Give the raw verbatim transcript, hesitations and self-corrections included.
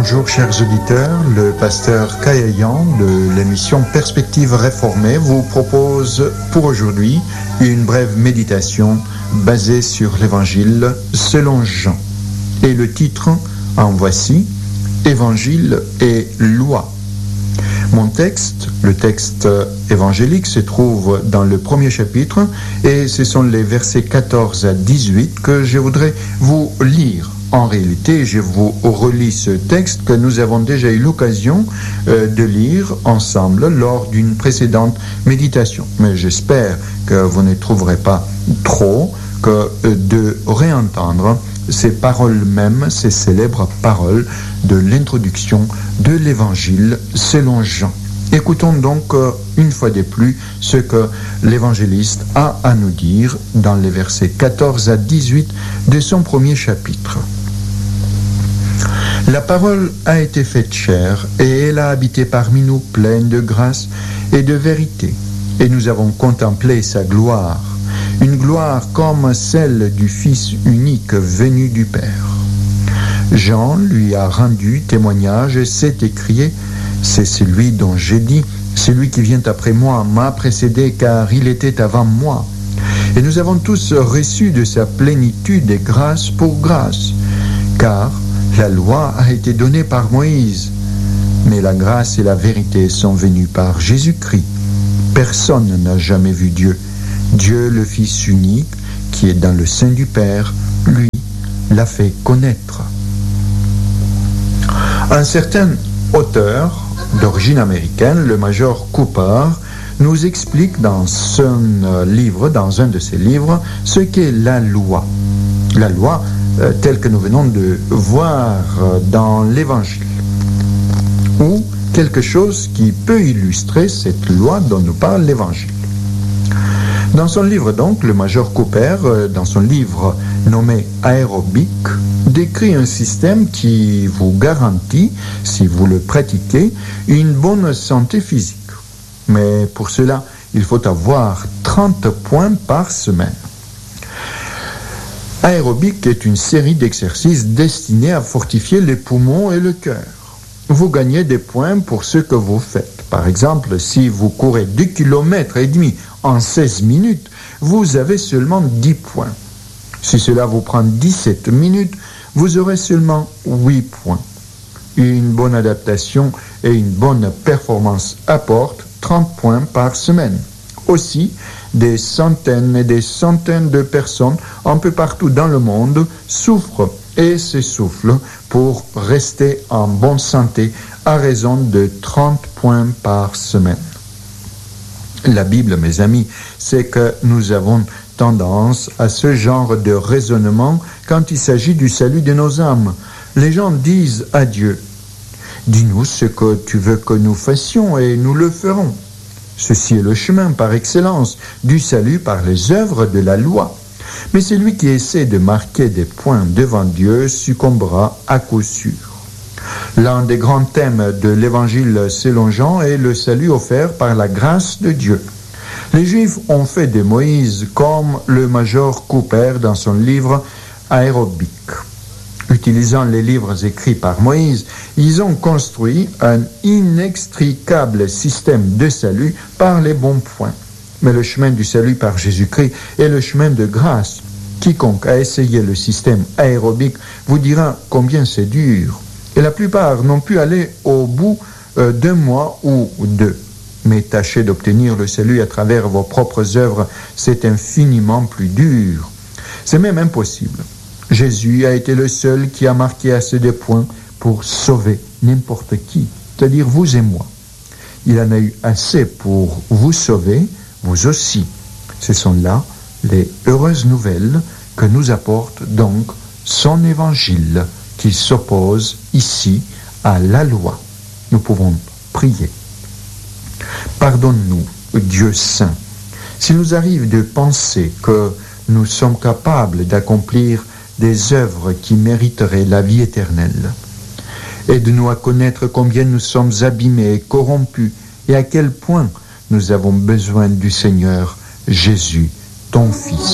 Bonjour chers auditeurs, le pasteur Kayayan de l'émission Perspective Réformée vous propose pour aujourd'hui une brève méditation basée sur l'évangile selon Jean. Et le titre en voici, Évangile et loi. Mon texte, le texte évangélique, se trouve dans le premier chapitre et ce sont les versets quatorze à dix-huit que je voudrais vous lire. En réalité, je vous relis ce texte que nous avons déjà eu l'occasion euh, de lire ensemble lors d'une précédente méditation. Mais j'espère que vous ne trouverez pas trop que euh, de réentendre ces paroles mêmes, ces célèbres paroles de l'introduction de l'Évangile selon Jean. Écoutons donc euh, une fois de plus ce que l'évangéliste a à nous dire dans les versets quatorze à dix-huit de son premier chapitre. La parole a été faite chair et elle a habité parmi nous pleine de grâce et de vérité. Et nous avons contemplé sa gloire, une gloire comme celle du Fils unique venu du Père. Jean lui a rendu témoignage et s'est écrié, c'est celui dont j'ai dit, celui qui vient après moi m'a précédé car il était avant moi. Et nous avons tous reçu de sa plénitude et grâce pour grâce, car la loi a été donnée par Moïse, mais la grâce et la vérité sont venues par Jésus-Christ. Personne n'a jamais vu Dieu. Dieu, le Fils unique, qui est dans le sein du Père, lui, l'a fait connaître. Un certain auteur d'origine américaine, le Major Cooper, nous explique dans son livre, dans un de ses livres, ce qu'est la loi. La loi euh, telle que nous venons de voir dans l'Évangile. Ou quelque chose qui peut illustrer cette loi dont nous parle l'Évangile. Dans son livre donc, le Major Cooper, euh, dans son livre nommé Aérobic, décrit un système qui vous garantit, si vous le pratiquez, une bonne santé physique. Mais pour cela, il faut avoir trente points par semaine. Aérobic est une série d'exercices destinés à fortifier les poumons et le cœur. Vous gagnez des points pour ce que vous faites. Par exemple, si vous courez deux kilomètres et demi en seize minutes, vous avez seulement dix points. Si cela vous prend dix-sept minutes, vous aurez seulement huit points. Une bonne adaptation et une bonne performance apportent trente points par semaine. Aussi, des centaines et des centaines de personnes un peu partout dans le monde souffrent et s'essoufflent pour rester en bonne santé à raison de trente points par semaine. La Bible, mes amis, c'est que nous avons tendance à ce genre de raisonnement quand il s'agit du salut de nos âmes. Les gens disent à Dieu, « Dis-nous ce que tu veux que nous fassions et nous le ferons. » Ceci est le chemin par excellence du salut par les œuvres de la loi. Mais celui qui essaie de marquer des points devant Dieu succombera à coup sûr. L'un des grands thèmes de l'Évangile selon Jean est le salut offert par la grâce de Dieu. Les Juifs ont fait de Moïse comme le Major Cooper dans son livre Aérobic. Utilisant les livres écrits par Moïse, ils ont construit un inextricable système de salut par les bons points. Mais le chemin du salut par Jésus-Christ est le chemin de grâce. Quiconque a essayé le système aérobique vous dira combien c'est dur. Et la plupart n'ont pu aller au bout euh, d'un mois ou deux. Mais tâchez d'obtenir le salut à travers vos propres œuvres, c'est infiniment plus dur. C'est même impossible. Jésus a été le seul qui a marqué assez de points pour sauver n'importe qui, c'est-à-dire vous et moi. Il en a eu assez pour vous sauver, vous aussi. Ce sont là les heureuses nouvelles que nous apporte donc son évangile qui s'oppose ici à la loi. Nous pouvons prier. Pardonne-nous, Dieu saint, s'il nous arrive de penser que nous sommes capables d'accomplir des œuvres qui mériteraient la vie éternelle. Aide-nous à connaître combien nous sommes abîmés et corrompus et à quel point nous avons besoin du Seigneur Jésus, ton Fils.